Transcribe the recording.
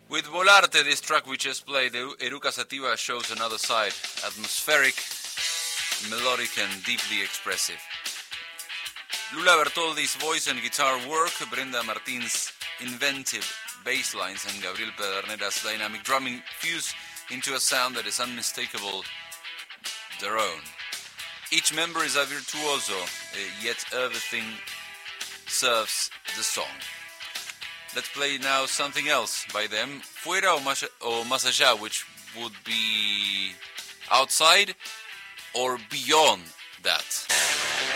With Volarte, this track we just played, Eruca Sativa shows another side, atmospheric, melodic and deeply expressive. Lula Bertoldi's voice and guitar work, Brenda Martin's inventive bass lines and Gabriel Pedernera's dynamic drumming fuse into a sound that is unmistakable their own. Each member is a virtuoso, yet everything serves the song. Let's play now something else by them, Fuera o Más Allá, which would be outside or beyond that.